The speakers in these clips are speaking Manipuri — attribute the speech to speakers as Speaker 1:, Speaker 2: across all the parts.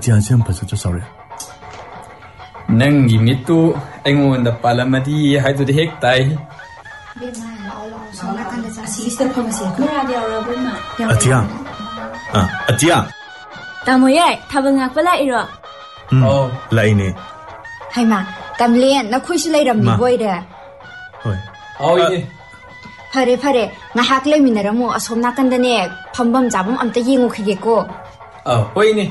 Speaker 1: ꯑꯇꯤꯌꯥꯁꯦ ꯌꯥꯝ ꯐꯖꯗ꯭ꯔ ꯆꯥꯎꯔꯦ
Speaker 2: ꯅꯪꯒꯤ ꯃꯤꯠꯇꯨ ꯑꯩꯉꯣꯟꯗ ꯄꯥꯜꯂꯝꯃꯗꯤ ꯍꯥꯏꯗꯨꯗꯤ ꯍꯦꯛ ꯇꯥꯏ
Speaker 1: ꯑꯇꯤꯌꯥ ꯑꯇꯤꯌꯥ
Speaker 3: ꯇꯥꯃꯣ ꯌꯥꯏ ꯊꯥꯕꯜ ꯉꯥꯛꯄ ꯂꯥꯛꯏꯔꯣ
Speaker 1: ꯂꯥꯛꯏꯅꯦ
Speaker 4: ꯍꯩꯃꯥ ꯇꯝꯂꯦꯟ ꯅꯈꯣꯏꯁꯨ ꯂꯩꯔꯝꯃꯤ ꯕꯣꯏꯔꯦ
Speaker 1: ꯍꯣꯏ
Speaker 2: ꯏꯅꯦ
Speaker 4: ꯐꯔꯦ ꯐꯔꯦ ꯉꯥꯏꯍꯥꯛ ꯂꯩꯃꯤꯟꯅꯔꯝꯃꯨ ꯑꯁꯣꯝ ꯅꯥꯀꯟꯗꯅꯦ ꯐꯝꯕꯝ ꯆꯥꯕꯝ ꯑꯝꯇ ꯌꯦꯡꯉꯨꯈꯤꯒꯦꯀꯣ
Speaker 2: ꯍꯣꯏꯅꯦ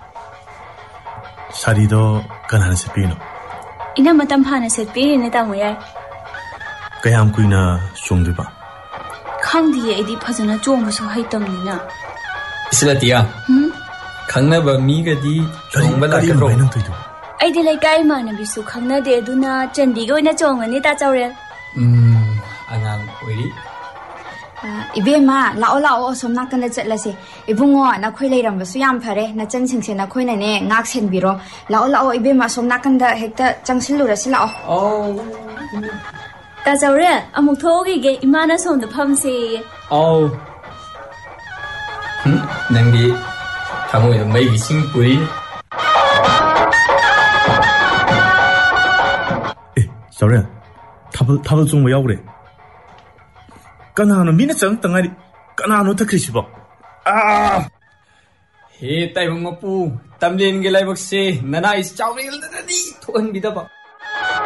Speaker 1: ꯁꯥꯔꯤꯗꯣ ꯀꯅꯥꯅ ꯁꯦꯠꯄꯤꯔꯤꯅꯣ
Speaker 3: ꯏꯅꯝ ꯃꯇꯝ ꯐꯥꯅ ꯁꯦꯠꯄꯤꯔꯤꯅꯦ ꯇꯥꯃꯣ ꯌꯥꯏ
Speaker 1: ꯀꯌꯥꯝ ꯀꯨꯏꯅ ꯆꯣꯡꯗꯣꯏꯕ
Speaker 3: ꯈꯪꯗꯤꯌꯦ ꯑꯩꯗꯤ ꯐꯖꯅ ꯆꯣꯡꯕꯁꯨ ꯍꯩꯇꯝꯅꯤꯅ
Speaker 2: ꯏꯁꯂꯇꯤꯌꯥ ꯈꯪꯅꯕ ꯃꯤꯒꯗꯤ ꯆꯣꯡꯕ ꯂꯥꯛꯀꯗ꯭ꯔꯣ
Speaker 3: ꯑꯩꯗꯤ ꯂꯩꯀꯥꯏ ꯏꯃꯥꯟꯅꯕꯤꯁꯨ ꯈꯪꯅꯗꯦ ꯑꯗꯨꯅ ꯆꯟꯗꯤꯒ ꯑꯣꯏꯅ ꯆꯣꯡꯉꯅꯤ ꯇꯥ ꯆꯥꯎꯔꯦꯜ
Speaker 2: ꯑꯉꯥꯡ ꯑꯣꯏꯔꯤ
Speaker 4: 이베마 라오 som nakanda chatlase ibungo nakhoi leirambasu yam phare nachan singse nakhoina ne ngak senbiro lao ibema som nakanda hekta changsilurasi lao
Speaker 3: ta chaure amuk thogi ge imana som da phamse
Speaker 2: nangi thamoi mai gising puri
Speaker 1: sorry tabal chung yaure Kanano mina chang tangari kanano takhrisibo
Speaker 2: he taibung mapu tamlen ge laibak se nana is chawrel da di thon bidaba